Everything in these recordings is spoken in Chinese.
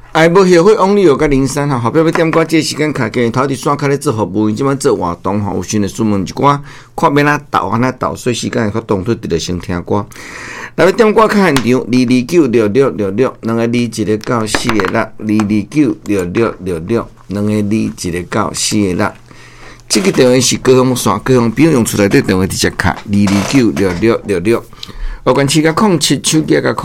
哎，无协会往里有甲03吼，后壁要点歌，这时间卡给头伫线卡咧做服务，即摆做活动吼，有时呢询问一寡，看要哪斗安那斗，所以时间会较长，都直直先听歌。来要点歌较现场，2296666，2个2一个9 4个6，2296666，2个2一个9 4个6。这个电话是高雄线，高雄不用出来对电话直接卡2296666。有关系甲07，手机甲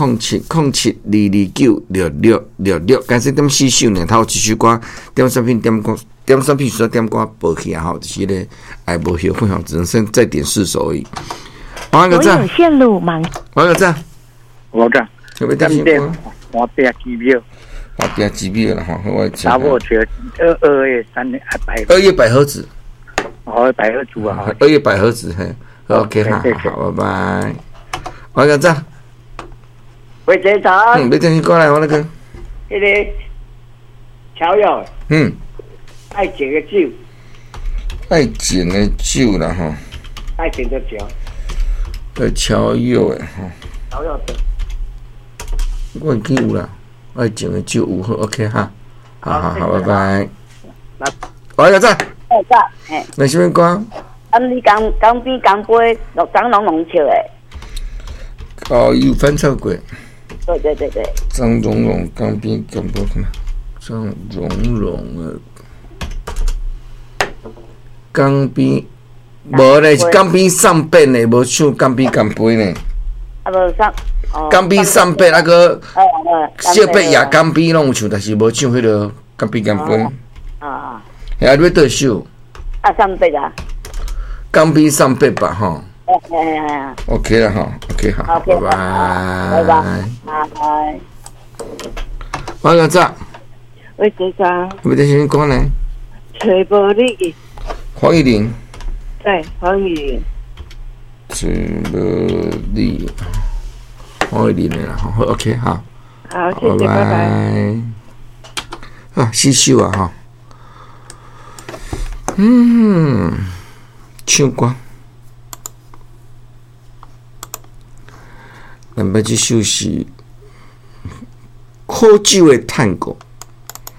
07，2296666，感谢点4首呢，头一首歌点产品点产品需要点歌报起啊，吼，就是咧爱无协会吼，只能再点4首而已。王个赞， 线路忙。 王个赞， 我讲， 有没点什么？ 我点几秒， 我点几秒了哈，我讲。 差不多2月3日 2月百合子。 哦，百合子啊。 2月百合子，嘿 ，OK 哈，好，拜拜。王个赞。 喂，警察。 你电话过来，我那个。 那个乔友。爱情的酒。 爱情的酒啦，吼。 爱情的酒。 乔友的吼。 乔友的。 我已经有啦，爱情的酒有好 ，OK 哈。好，拜拜。王个赞。那什么歌？ 你江边江杯，张龙龙唱的。 哦，有翻唱过。 对。 张荣荣江边江杯看嘛？张荣荣的江边，无咧是江边上边的，无唱江边江杯呢。 啊，无上。 江边上边那个小北亚江边拢有唱，但是无唱迄个江边江杯。 啊。 还要对首。 上北啊。 江边上北吧，吼。OK 了哈 ，OK 好，拜拜， 拜。 我个咋？ 喂，警察。 你在先讲呢？ 找无你。 黄玉玲。 对，黄玉玲。 找无你，黄玉玲的啦，好 ，OK 好。 好，谢谢，拜拜。 啊，四首啊哈。唱歌。咱要这首是苦酒的探戈。